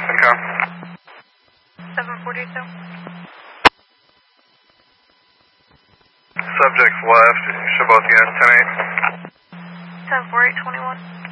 Houston, come. 742. Subjects left. Show both units 10-8. 10-4, 821.